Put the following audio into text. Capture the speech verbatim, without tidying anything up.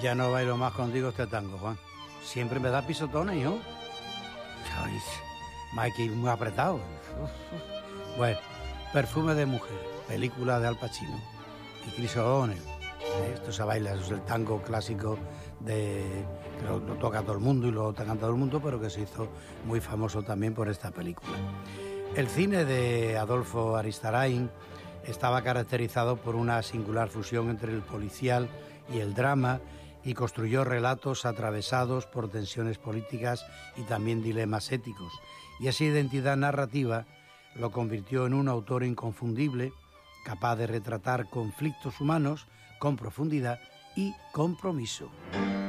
Ya no bailo más contigo este tango, Juan. Siempre me da pisotones, hijo. Ay, más que ir muy apretado. Bueno, Perfume de mujer, película de Al Pacino y Chris O'Donnell. Esto se baila, eso es el tango clásico de que lo, lo toca todo el mundo y lo toca todo el mundo, pero que se hizo muy famoso también por esta película. El cine de Adolfo Aristarain estaba caracterizado por una singular fusión entre el policial y el drama y construyó relatos atravesados por tensiones políticas y también dilemas éticos. Y esa identidad narrativa lo convirtió en un autor inconfundible, capaz de retratar conflictos humanos con profundidad y compromiso.